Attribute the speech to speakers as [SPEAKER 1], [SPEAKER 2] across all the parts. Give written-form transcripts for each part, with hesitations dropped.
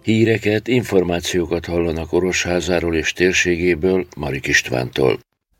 [SPEAKER 1] Híreket, információkat hallanak Orosházáról és térségéből Marik Istvántól.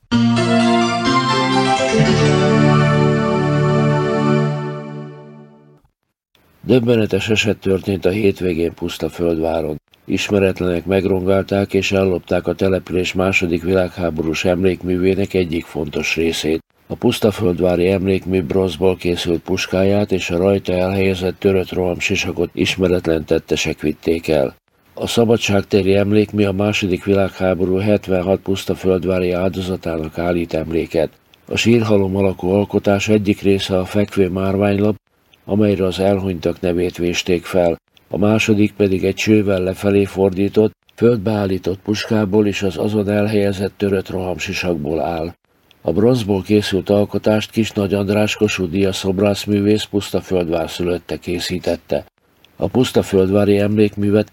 [SPEAKER 1] Döbbenetes eset történt a hétvégén Pusztaföldváron. Ismeretlenek megrongálták és ellopták a település második világháborús emlékművének egyik fontos részét. A pusztaföldvári emlékmű bronzból készült puskáját és a rajta elhelyezett törött rohamsisakot ismeretlen tettesek vitték el. A szabadságtéri emlékmű a második világháború 76 pusztaföldvári áldozatának állít emléket. A sírhalom alakú alkotás egyik része a fekvő márványlap, amelyre az elhunytak nevét vésték fel. A második pedig egy csővel lefelé fordított, földbe állított puskából és az azon elhelyezett törött rohamsisakból áll. A bronzból készült alkotást Kis-Nagy András Kossuth Díjas szobrászművész Pusztaföldvár szülötte készítette. A pusztaföldvári emlékművet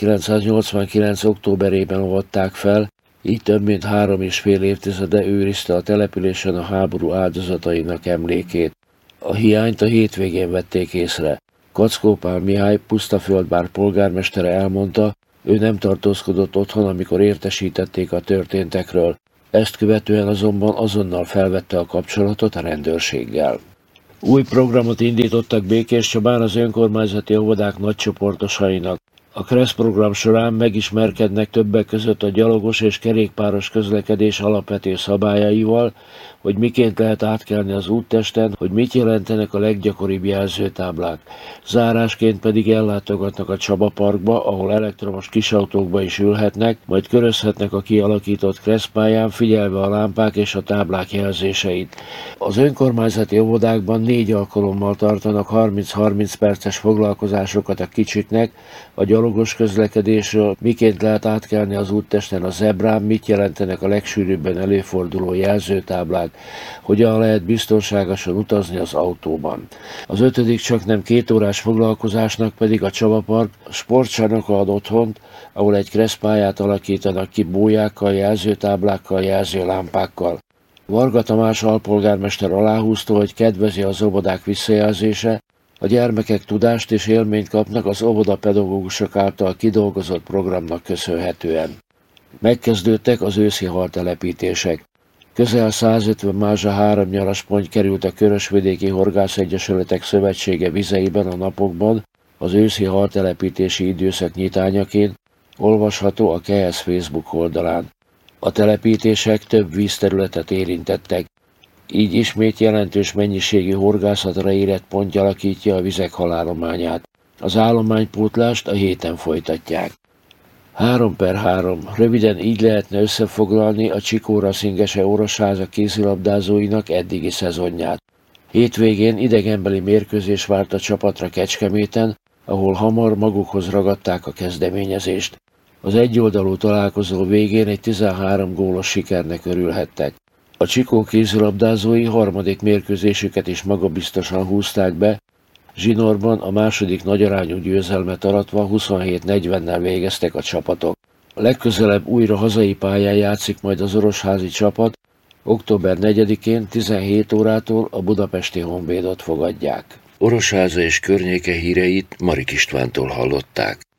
[SPEAKER 1] 1989. októberében avatták fel, így több mint 3,5 évtizede őrizte a településen a háború áldozatainak emlékét. A hiányt a hétvégén vették észre. Kackó Pál Mihály, Pusztaföldvár polgármestere elmondta, ő nem tartózkodott otthon, amikor értesítették a történtekről. Ezt követően azonban azonnal felvette a kapcsolatot a rendőrséggel. Új programot indítottak Békéscsabán az önkormányzati óvodák nagycsoportosainak. A KRESZ program során megismerkednek többek között a gyalogos és kerékpáros közlekedés alapvető szabályaival, hogy miként lehet átkelni az úttesten, hogy mit jelentenek a leggyakoribb jelzőtáblák. Zárásként pedig ellátogatnak a Csaba Parkba, ahol elektromos kisautókba is ülhetnek, majd körözhetnek a kialakított KRESZ pályán, figyelve a lámpák és a táblák jelzéseit. Az önkormányzati óvodákban 4 alkalommal tartanak 30-30 perces foglalkozásokat a kicsiknek, a gyalogos közlekedésről, miként lehet átkelni az úttesten a zebrán, mit jelentenek a legsűrűbben előforduló jelzőtáblák, hogyan lehet biztonságosan utazni az autóban. Az 5. csaknem 2 órás foglalkozásnak pedig a Csaba Park sportcsarnoka ad otthont, ahol egy KRESZ pályát alakítanak ki bójákkal, jelzőtáblákkal, jelzőlámpákkal. Varga Tamás alpolgármester aláhúzta, hogy kedvezi az óvodák visszajelzése, a gyermekek tudást és élményt kapnak az óvodapedagógusok által kidolgozott programnak köszönhetően. Megkezdődtek az őszi haltelepítések. Közel 150 mázsa 3 nyarasponty került a Körösvidéki Horgászegyesületek Szövetsége vizeiben a napokban az őszi haltelepítési időszak nyitányaként, olvasható a KSZ Facebook oldalán. A telepítések több vízterületet érintettek, így ismét jelentős mennyiségű horgászatra érett pont alakítja a vizek halállományát. Az állománypótlást a héten folytatják. 3/3. Röviden így lehetne összefoglalni a Csikóra-Szingese Orosháza kézilabdázóinak eddigi szezonját. Hétvégén idegenbeli mérkőzés várt a csapatra Kecskeméten, ahol hamar magukhoz ragadták a kezdeményezést. Az egyoldalú találkozó végén egy 13 gólos sikernek örülhettek. A Csikó kézilabdázói harmadik mérkőzésüket is magabiztosan húzták be, zsinórban a második nagyarányú győzelmet aratva 27-40-nel végeztek a csapatok. Legközelebb újra hazai pályán játszik majd az orosházi csapat, október 4-én 17 órától a budapesti Honvédot fogadják. Orosháza és környéke híreit Marik Istvántól hallották.